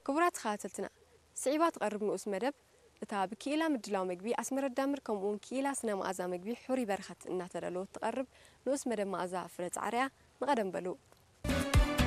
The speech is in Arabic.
كبرات خاتلتنا سعيبات قرب نقص مدب اتا بكيلا مدلاو مقبي اسمر الدامر كمون كيلا سنا مازا مقبي حوري برخت انها تدلو تقرب نقص مدب مازا فرت عريا نقدم بلو